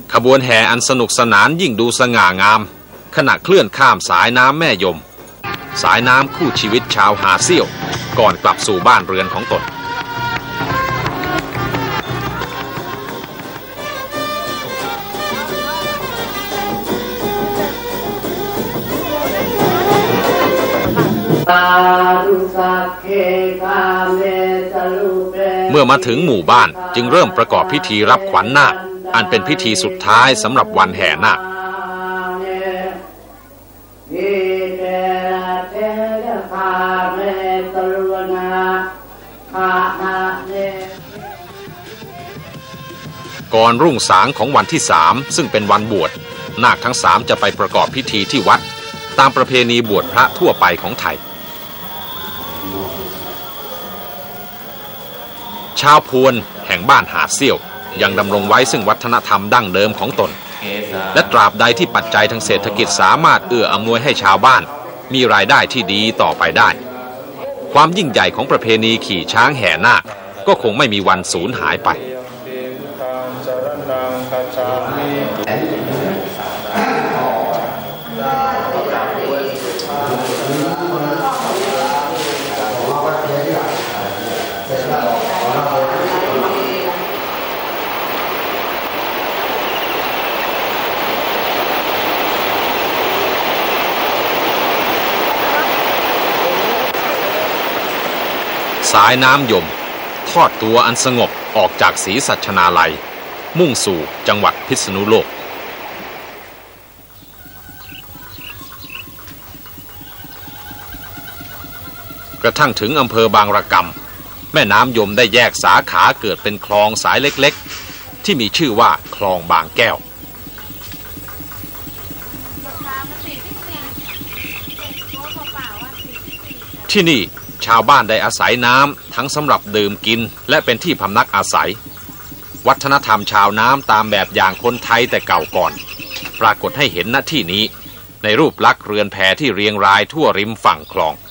ขบวนแห่อันสนุกสนานยิ่งดูสง่างามขณะเคลื่อนข้ามสายน้ำแม่ยมสายน้ำคู่ชีวิตชาวหาดเซี่ยวก่อนกลับสู่บ้านเรือนของตนเมื่อมาถึงหมู่บ้านจึงเริ่มประกอบพิธีรับขวัญนาคอันเป็นพิธีสุดท้ายสำหรับวันแห่นาคก่อนรุ่งสางของวันที่3ซึ่งเป็นวันบวชนาคทั้ง3จะไปประกอบพิธีที่วัดตามประเพณีบวชพระทั่วไปของไทยชาวพวนแห่งบ้านหาดเซี่ยวยังดำรงไว้ซึ่งวัฒนธรรมดั้งเดิมของตนและตราบใดที่ปัจจัยทางเศรษฐกิจสามารถเอื้ออำนวยให้ชาวบ้านมีรายได้ที่ดีต่อไปได้ความยิ่งใหญ่ของประเพณีขี่ช้างแห่นาคก็คงไม่มีวันสูญหายไปสายน้ำยมทอดตัวอันสงบออกจากศรีสัชนาลัยมุ่งสู่จังหวัดพิษณุโลกกระทั่งถึงอำเภอบางระกำแม่น้ำยมได้แยกสาขาเกิดเป็นคลองสายเล็กๆที่มีชื่อว่าคลองบางแก้วที่นี่ชาวบ้านได้อาศัยน้ำทั้งสำหรับดื่มกินและเป็นที่พำนักอาศัยวัฒนธรรมชาวน้ำตามแบบอย่างคนไทยแต่เก่าก่อนปรากฏให้เห็นณที่นี้ในรูปลักษณ์เรือนแพที่เรียงรายทั่วริมฝั่งคลอง